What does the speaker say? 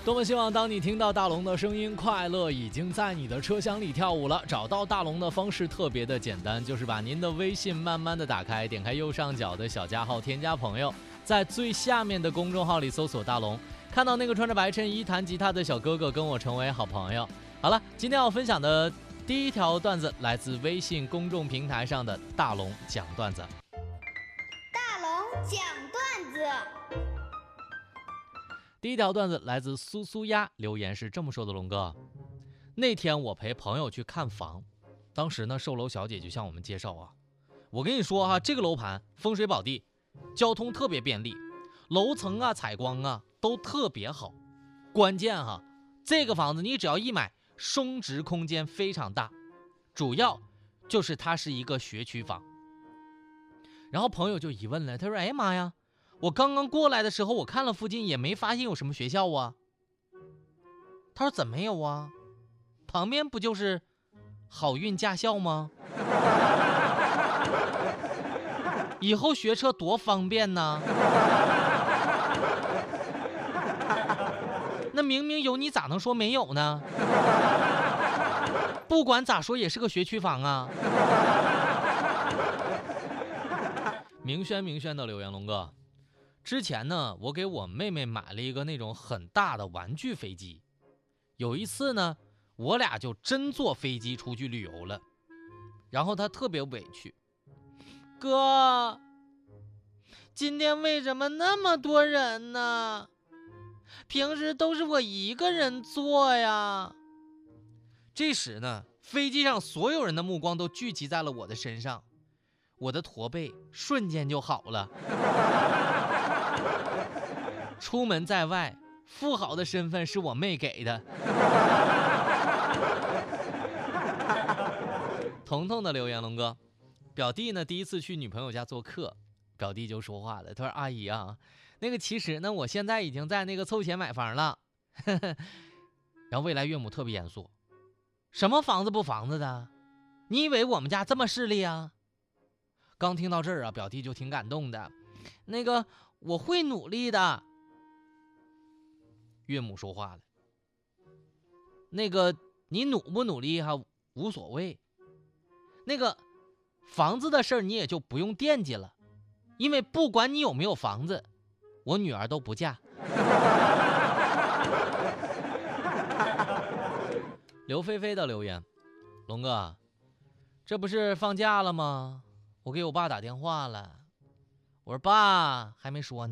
多么希望当你听到大龙的声音，快乐已经在你的车厢里跳舞了。找到大龙的方式特别的简单，就是把您的微信慢慢的打开，点开右上角的小加号添加朋友，在最下面的公众号里搜索大龙，看到那个穿着白衬衣弹吉他的小哥哥，跟我成为好朋友。好了，今天要分享的第一条段子来自微信公众平台上的大龙讲段子。 大龙讲段子。 第一条段子来自苏苏鸭，留言是这么说的：龙哥，那天我陪朋友去看房，当时呢售楼小姐就向我们介绍我跟你说这个楼盘风水宝地，交通特别便利，楼层采光都特别好，关键这个房子你只要一买，升值空间非常大，主要就是它是一个学区房。然后朋友就疑问了，他说：哎妈呀，我刚刚过来的时候，我看了附近也没发现有什么学校他说怎么没有旁边不就是好运驾校吗？以后学车多方便呢。那明明有，你咋能说没有呢？不管咋说也是个学区房明轩的留言，龙哥，之前呢我给我妹妹买了一个那种很大的玩具飞机，有一次呢我俩就真坐飞机出去旅游了，然后她特别委屈，哥，今天为什么那么多人呢？平时都是我一个人坐呀。这时呢飞机上所有人的目光都聚集在了我的身上，我的驼背瞬间就好了。出门在外，富豪的身份是我妹给的。彤彤的留言，龙哥，表弟呢第一次去女朋友家做客，表弟就说话了，他说阿姨那个其实呢我现在已经在那个凑钱买房了。然后未来岳母特别严肃，什么房子不房子的，你以为我们家这么势利刚听到这儿表弟就挺感动的，那个我会努力的。岳母说话了，那个你努不努力无所谓，那个房子的事儿你也就不用惦记了，因为不管你有没有房子，我女儿都不嫁。刘菲菲的留言，龙哥，这不是放假了吗？我给我爸打电话了，我说爸，还没说呢。